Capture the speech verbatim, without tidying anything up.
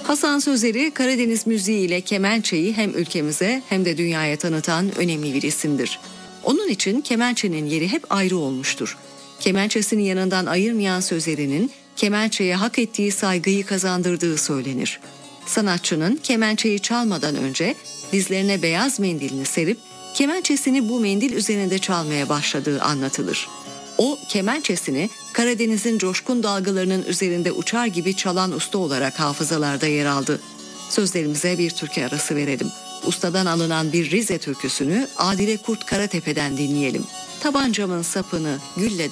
Hasan Sözeri, Karadeniz müziği ile kemençeyi hem ülkemize hem de dünyaya tanıtan önemli bir isimdir. Onun için kemençenin yeri hep ayrı olmuştur. Kemençesini yanından ayırmayan Sözeri'nin kemençeye hak ettiği saygıyı kazandırdığı söylenir. Sanatçının kemençeyi çalmadan önce dizlerine beyaz mendilini serip kemençesini bu mendil üzerinde çalmaya başladığı anlatılır. O kemençesini Karadeniz'in coşkun dalgalarının üzerinde uçar gibi çalan usta olarak hafızalarda yer aldı. Sözlerimize bir türkü arası verelim. Ustadan alınan bir Rize türküsünü Adile Kurt Karatepe'den dinleyelim. Tabancamın sapını gülle